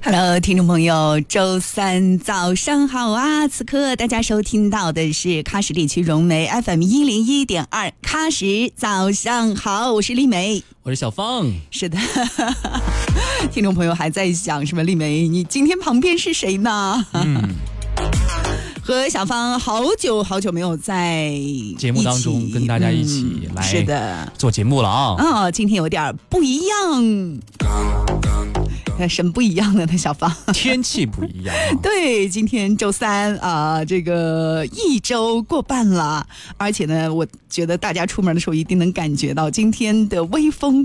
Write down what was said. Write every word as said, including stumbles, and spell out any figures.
Hello， 听众朋友，周三早上好啊！此刻大家收听到的是喀什地区融媒 F M 一零一点二，喀什早上好，我是丽梅， 我是小芳。 是的，听众朋友还在想什么？丽梅，你今天旁边是谁呢？嗯。和小芳好久好久没有在节目当中跟大家一起来、嗯、 是的做节目了啊！ 哦，今天有点不一样。什么不一样的呢？小芳， 天气不一样、啊。 对，今天周三啊，这个一周过半了，而且呢，我觉得大家出门的时候一定能感觉到今天的微风